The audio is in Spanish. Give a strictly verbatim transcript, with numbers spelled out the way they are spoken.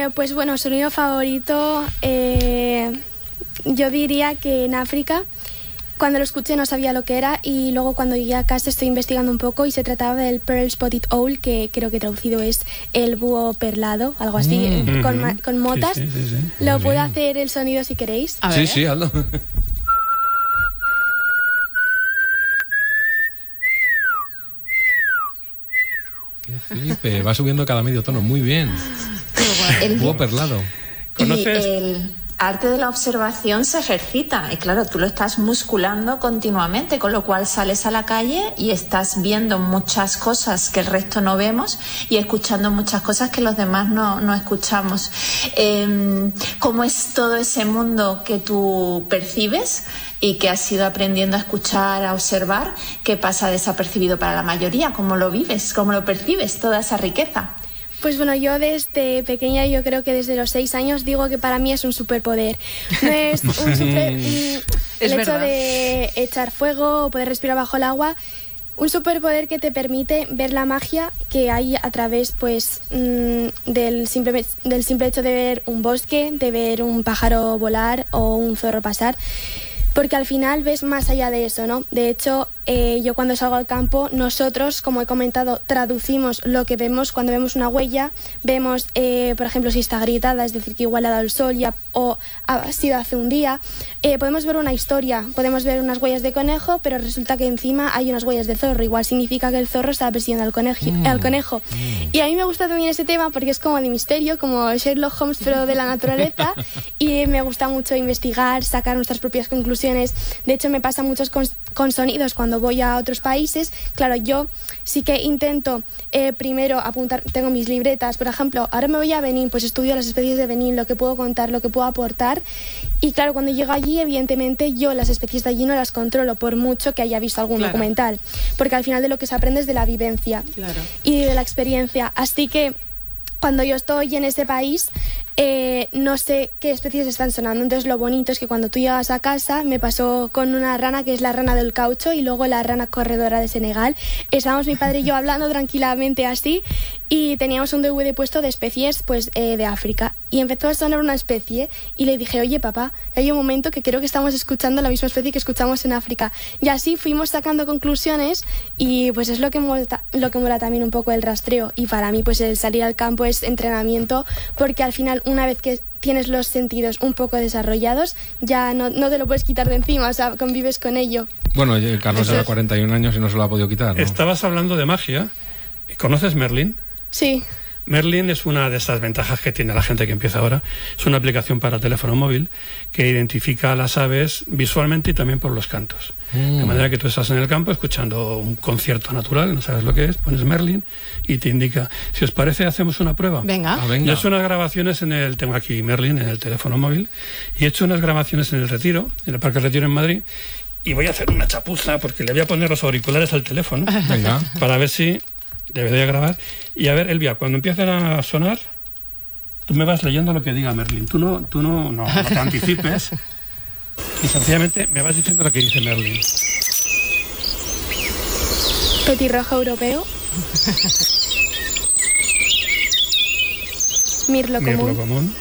Eh, pues bueno, sonido favorito, eh, yo diría que en África. Cuando lo escuché no sabía lo que era y luego cuando llegué a casa estoy investigando un poco y se trataba del Pearl Spotted Owl, que creo que traducido es el búho perlado, algo así, mm. con, ma- con motas. Sí, sí, sí, sí. Lo Muy puedo bien. hacer el sonido si queréis. A Sí, ver. sí, hazlo. Qué flipe, va subiendo cada medio tono, muy bien. El Búho perlado. ¿Conoces? Y el arte de la observación se ejercita y claro, tú lo estás musculando continuamente, con lo cual sales a la calle y estás viendo muchas cosas que el resto no vemos y escuchando muchas cosas que los demás no, no escuchamos. Eh, ¿Cómo es todo ese mundo que tú percibes y que has ido aprendiendo a escuchar, a observar, que pasa desapercibido para la mayoría? ¿Cómo lo vives? ¿Cómo lo percibes, toda esa riqueza? Pues bueno, yo desde pequeña, yo creo que desde los seis años digo que para mí es un superpoder. No es un super, mm, Es el hecho verdad. de echar fuego o poder respirar bajo el agua, un superpoder que te permite ver la magia que hay a través pues mm, del simple del simple hecho de ver un bosque, de ver un pájaro volar o un zorro pasar. Porque al final ves más allá de eso, ¿no? De hecho, eh, yo cuando salgo al campo, nosotros, como he comentado, traducimos lo que vemos cuando vemos una huella. Vemos, eh, por ejemplo, si está agrietada, es decir, que igual ha dado el sol ya, o ha sido hace un día. Eh, podemos ver una historia, podemos ver unas huellas de conejo, pero resulta que encima hay unas huellas de zorro. Igual significa que el zorro estaba persiguiendo al conejo. Mm. al conejo. Y a mí me gusta también ese tema porque es como de misterio, como Sherlock Holmes, pero de la naturaleza. Y me gusta mucho investigar, sacar nuestras propias conclusiones. De hecho, me pasa muchos con, con sonidos cuando voy a otros países. Claro, yo sí que intento eh, primero apuntar, tengo mis libretas, por ejemplo, ahora me voy a Benín, pues estudio las especies de Benín, lo que puedo contar, lo que puedo aportar. Y claro, cuando llego allí, evidentemente, yo las especies de allí no las controlo, por mucho que haya visto algún Claro. documental. Porque al final de lo que se aprende es de la vivencia Claro. y de la experiencia. Así que cuando yo estoy en ese país, eh, no sé qué especies están sonando. Entonces lo bonito es que cuando tú llegas a casa, me pasó con una rana que es la rana del caucho y luego la rana corredora de Senegal. Estábamos mi padre y yo hablando tranquilamente así y teníamos un D V D puesto de especies pues eh, de África. Y empezó a sonar una especie y le dije, oye papá, hay un momento que creo que estamos escuchando la misma especie que escuchamos en África. Y así fuimos sacando conclusiones y pues es lo que mola, lo que mola también un poco el rastreo. Y para mí pues el salir al campo es entrenamiento porque al final una vez que tienes los sentidos un poco desarrollados ya no, no te lo puedes quitar de encima, o sea, convives con ello. Bueno, eh, Carlos Eso lleva es- cuarenta y un años y no se lo ha podido quitar, ¿no? Estabas hablando de magia. ¿Conoces Merlin? Sí. Merlin es una de estas ventajas que tiene la gente que empieza ahora. Es una aplicación para teléfono móvil que identifica a las aves visualmente y también por los cantos. Mm. De manera que tú estás en el campo escuchando un concierto natural, no sabes lo que es, pones Merlin y te indica. Si os parece, hacemos una prueba. Venga. Ah, venga. Yo he hecho unas grabaciones en el, tengo aquí Merlin en el teléfono móvil, y he hecho unas grabaciones en el Retiro, en el Parque Retiro en Madrid, y voy a hacer una chapuza porque le voy a poner los auriculares al teléfono Venga. para ver si debería grabar. Y a ver, Elvia, cuando empiecen a sonar, tú me vas leyendo lo que diga Merlin. Tú no, tú no, no, no te anticipes y sencillamente me vas diciendo lo que dice Merlin. Petirrojo europeo. Mirlo Mirlo común. común.